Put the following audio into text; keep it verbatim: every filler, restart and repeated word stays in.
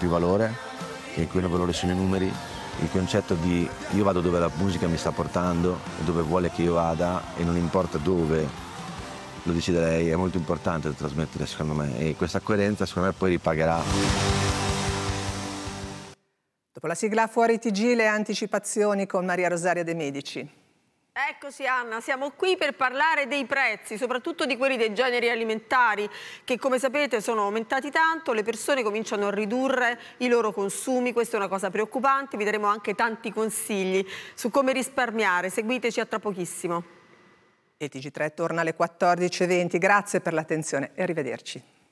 più valore, e in cui il valore sono i numeri, il concetto di io vado dove la musica mi sta portando, dove vuole che io vada, e non importa dove, lo decide lei, è molto importante da trasmettere secondo me, e questa coerenza secondo me poi ripagherà. Dopo la sigla Fuori T G, le anticipazioni con Maria Rosaria De Medici. Eccoci Anna, siamo qui per parlare dei prezzi, soprattutto di quelli dei generi alimentari che, come sapete, sono aumentati tanto, le persone cominciano a ridurre i loro consumi, questa è una cosa preoccupante, vi daremo anche tanti consigli su come risparmiare, seguiteci a tra pochissimo. E T G tre torna alle quattordici e venti, grazie per l'attenzione e arrivederci.